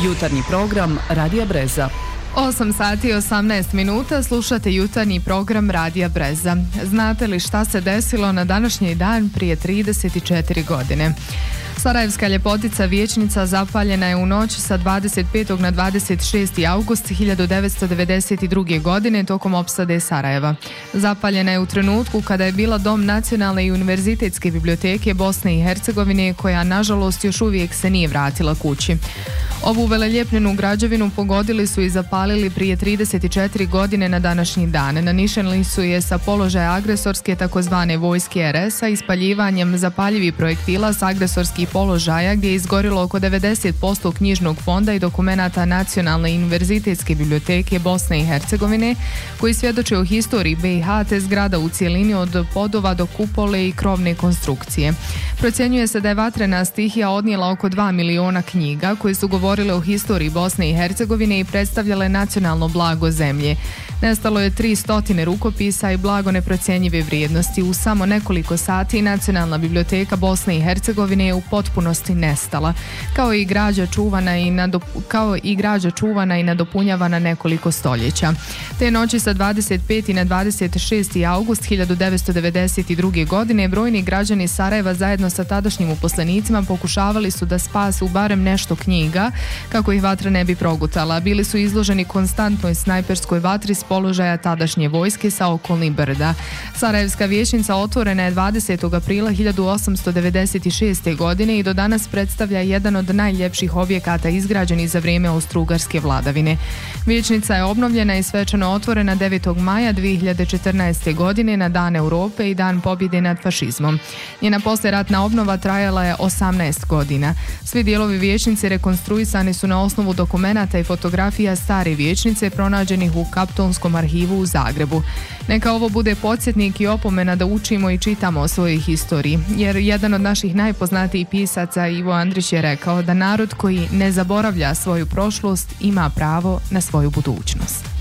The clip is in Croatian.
Jutarnji program Radija Breza. 8 sati i 18 minuta slušate jutarnji program Radija Breza. Znate li šta se desilo na današnji dan prije 34 godine? Sarajevska ljepotica Vijećnica zapaljena je u noć sa 25. na 26. august 1992. godine tokom opsade Sarajeva. Zapaljena je u trenutku kada je bila dom Nacionalne i univerzitetske biblioteke Bosne i Hercegovine, koja nažalost još uvijek se nije vratila kući. Ovu veleljepljenu građevinu pogodili su i zapalili prije 34 godine na današnji dan. Nanišali su je sa položaja agresorske takozvane vojske RS-a ispaljivanjem zapaljivih projektila s agresorskih položaja, gdje je izgorilo oko 90% knjižnog fonda i dokumenata Nacionalne i univerzitetske biblioteke Bosne i Hercegovine, koji svjedoče o historiji BiH te zgrada u cijelini od podova do kupole i krovne konstrukcije. Procjenjuje se da je vatrena stihija odnijela oko 2 miliona knjiga koje su govorile o historiji Bosne i Hercegovine i predstavljale nacionalno blago zemlje. Nestalo je 300 rukopisa i blago neprocjenjive vrijednosti. U samo nekoliko sati Nacionalna biblioteka Bosne i Hercegovine je u potpunosti nestala, kao i građa čuvana i nadopunjavana nekoliko stoljeća. Te noći sa 25. na 26. august 1992. godine brojni građani Sarajeva zajedno sa tadašnjim uposlenicima pokušavali su da spasu barem nešto knjiga kako ih vatra ne bi progutala. Bili su izloženi konstantnoj snajperskoj vatri s položaja tadašnje vojske sa okolnih brda. Sarajevska vijećnica otvorena je 20. aprila 1896. godine i do danas predstavlja jedan od najljepših objekata izgrađenih za vrijeme austrougarske vladavine. Vijećnica je obnovljena i svečano otvorena 9. maja 2014. godine na Dan Europe i Dan pobjede nad fašizmom. Njena poslijeratna obnova trajala je 18 godina. Svi dijelovi vijećnice rekonstruisani su na osnovu dokumenata i fotografija stare vijećnice pronađenih u Kaptonskom arhivu u Zagrebu. Neka ovo bude podsjetnik i opomena da učimo i čitamo o svojoj historiji, jer jedan od naših najpoznatijih pisaca, Ivo Andrić, je rekao da narod koji ne zaboravlja svoju prošlost ima pravo na svoju budućnost.